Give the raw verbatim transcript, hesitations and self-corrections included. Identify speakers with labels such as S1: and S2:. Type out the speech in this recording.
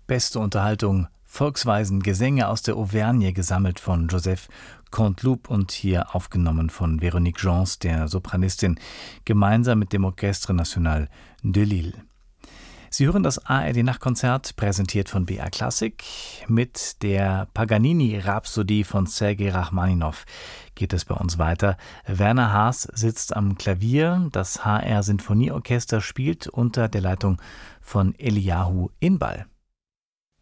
S1: Beste Unterhaltung, Volksweisen, Gesänge aus der Auvergne, gesammelt von Joseph Canteloup und hier aufgenommen von Véronique Gens, der Sopranistin, gemeinsam mit dem Orchestre National de Lille. Sie hören das A R D-Nachtkonzert, präsentiert von B R Classic. Mit der Paganini-Rhapsodie von Sergei Rachmaninow geht es bei uns weiter. Werner Haas sitzt am Klavier. Das H R-Sinfonieorchester spielt unter der Leitung von Eliyahu Inbal.